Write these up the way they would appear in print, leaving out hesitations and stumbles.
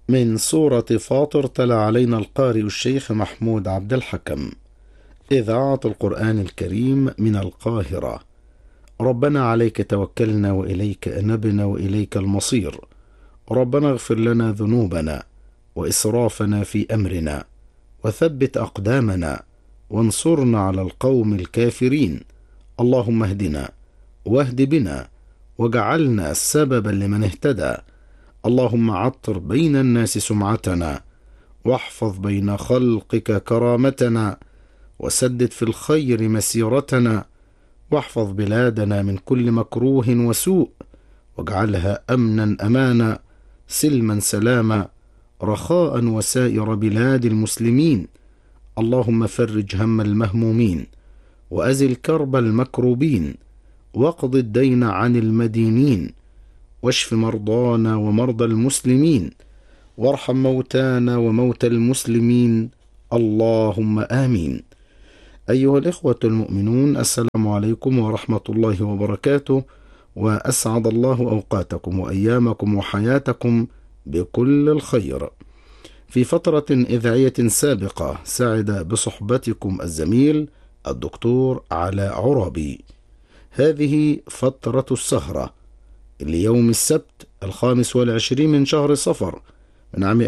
من سورة فاطر تلا علينا القارئ الشيخ محمود عبد الحكم. إذاعة القرآن الكريم من القاهرة. ربنا عليك توكلنا وإليك أنبنا وإليك المصير. ربنا اغفر لنا ذنوبنا وإسرافنا في أمرنا وثبت أقدامنا وانصرنا على القوم الكافرين. اللهم اهدنا واهد بنا واجعلنا سببا لمن اهتدى. اللهم عطر بين الناس سمعتنا واحفظ بين خلقك كرامتنا وسدد في الخير مسيرتنا واحفظ بلادنا من كل مكروه وسوء واجعلها أمنا أمانا سلما سلاما رخاء وسائر بلاد المسلمين. اللهم فرج هم المهمومين وأزل كرب المكروبين واقض الدين عن المدينين واشف مرضانا ومرضى المسلمين وارحم موتانا وموتى المسلمين. اللهم آمين. أيها الإخوة المؤمنون، السلام عليكم ورحمة الله وبركاته، وأسعد الله أوقاتكم وأيامكم وحياتكم بكل الخير. في فترة إذاعية سابقة سعد بصحبتكم الزميل الدكتور علاء عرابي. هذه فترة السهرة ليوم السبت 25 من شهر صفر من عام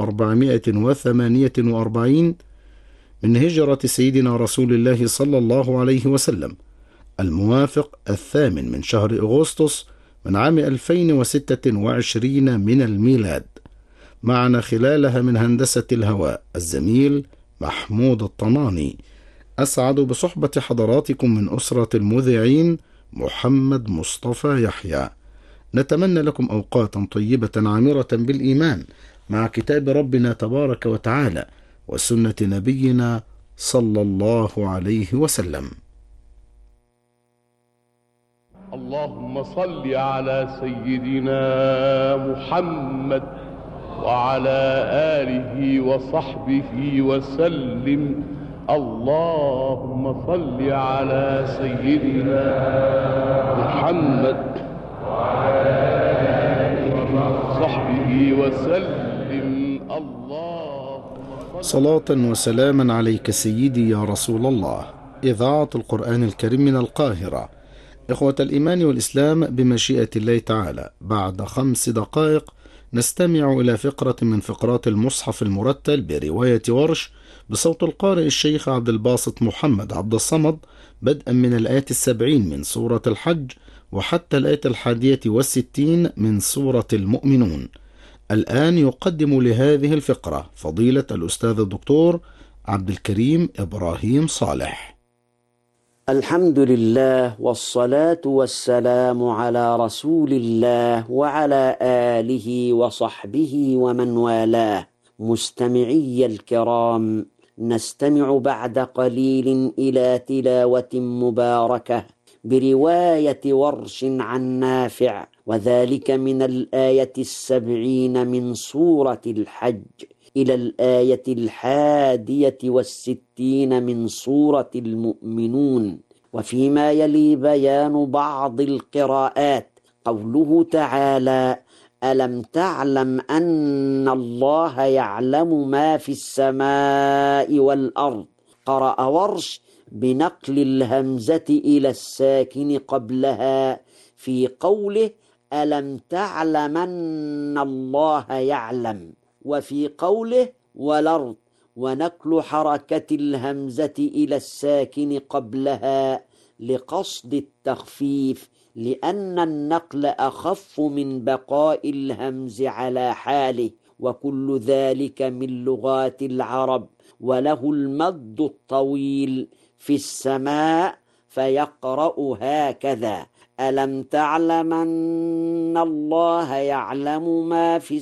1448 من هجرة سيدنا رسول الله صلى الله عليه وسلم، الموافق 8 من شهر أغسطس من عام 2026 من الميلاد. معنا خلالها من هندسة الهواء الزميل محمود الطناني. أسعد بصحبة حضراتكم من أسرة المذيعين محمد مصطفى يحيى. نتمنى لكم أوقاتا طيبة عامرة بالإيمان مع كتاب ربنا تبارك وتعالى وسنة نبينا صلى الله عليه وسلم. اللهم صل على سيدنا محمد وعلى آله وصحبه وسلم. اللهم صل على سيدنا محمد وعلى آله وصحبه وسلم. صلاة وسلاما عليك سيدي يا رسول الله. إذاعة القرآن الكريم من القاهرة. إخوة الإيمان والإسلام، بمشيئة الله تعالى بعد 5 دقائق نستمع إلى فقرة من فقرات المصحف المرتل برواية ورش بصوت القارئ الشيخ عبد الباسط محمد عبد الصمد، بدءا من الآية 70 من سورة الحج وحتى الآية 61 من سورة المؤمنون. الآن يقدم لهذه الفقرة فضيلة الأستاذ الدكتور عبد الكريم إبراهيم صالح. الحمد لله والصلاة والسلام على رسول الله وعلى آله وصحبه ومن والاه. مستمعي الكرام، نستمع بعد قليل إلى تلاوة مباركة برواية ورش عن نافع، وذلك من الآية 70 من سورة الحج إلى الآية 61 من سورة المؤمنون. وفيما يلي بيان بعض القراءات. قوله تعالى: ألم تعلم أن الله يعلم ما في السماء والأرض. قرأ ورش بنقل الهمزة إلى الساكن قبلها في قوله ألم تعلم أن الله يعلم، وفي قوله والأرض، ونقل حركة الهمزة إلى الساكن قبلها لقصد التخفيف، لأن النقل أخف من بقاء الهمز على حاله، وكل ذلك من لغات العرب. وله المد الطويل في السماء فيقرأ هكذا: ألم تعلم أن الله يعلم ما في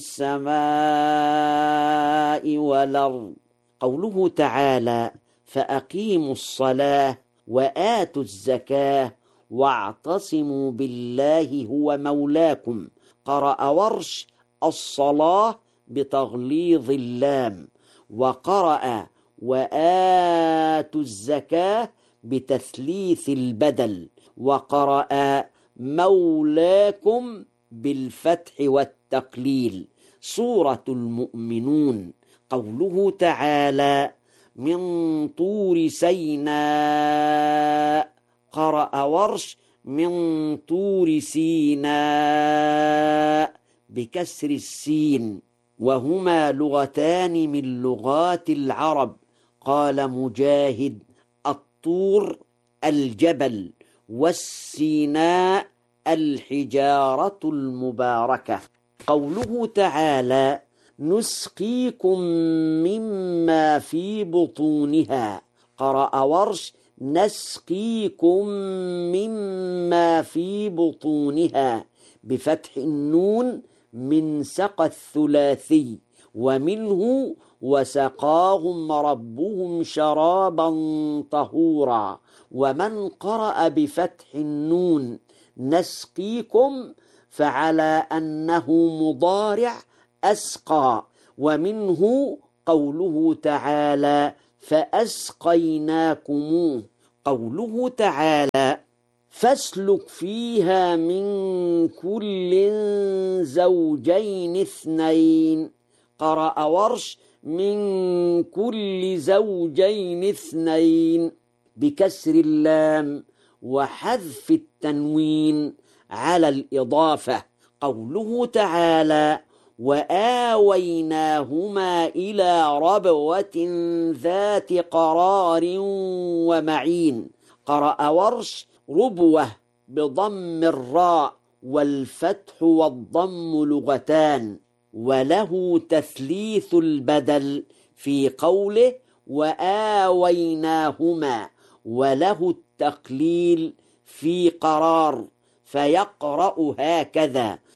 السماء والأرض. قوله تعالى: فأقيموا الصلاة وآتوا الزكاة واعتصموا بالله هو مولاكم. قرأ ورش الصلاة بتغليظ اللام، وقرأ وآتوا الزكاة بتثليث البدل، وقرأ مولاكم بالفتح والتقليل. سورة المؤمنون. قوله تعالى: من طور سيناء. قرأ ورش: من طور سيناء بكسر السين، وهما لغتان من لغات العرب. قال مجاهد: الطور الجبل، والسيناء الحجارة المباركة. قوله تعالى: نسقيكم مما في بطونها. قرأ ورش: نسقيكم مما في بطونها بفتح النون، من سقى الثلاثي، ومنه وسقاهم ربهم شرابا طهورا. ومن قرأ بفتح النون نسقيكم فعلى أنه مضارع أسقى. ومنه قوله تعالى: فأسقيناكموه. قوله تعالى: فاسلك فيها من كل زوجين اثنين. قرأ ورش: من كل زوجين اثنين بكسر اللام وحذف التنوين على الإضافة. قوله تعالى: وآويناهما إلى ربوة ذات قرار ومعين. قرأ ورش: ربوة بضم الراء والفتح والضم لغتان، وله تثليث البدل في قوله وآويناهما، وله التقليل في قرار فيقرأ هكذا: